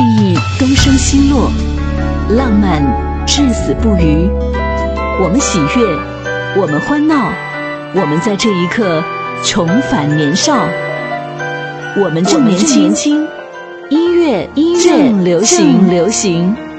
忆东升西落，浪漫至死不渝。我们喜悦，我们欢闹，我们在这一刻重返年少。我们正年轻，音乐正流行。